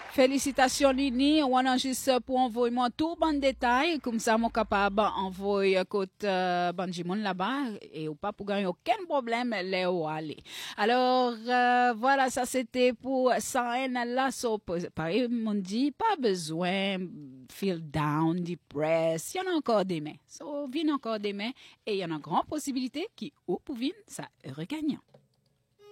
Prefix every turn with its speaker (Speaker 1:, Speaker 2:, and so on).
Speaker 1: Félicitations Lini, on enregistre pour envoyer moi tout bon détail, comme ça moi capable envoyer côté Banjimon là-bas et ou pas pour gagner aucun problème les où aller. Alors voilà, ça c'était pour ça là so pareil mon dit pas besoin feel down, depressed, il y en a encore demain. So vient encore demain et il y en a grande possibilité qui ou pour venir ça regagnant.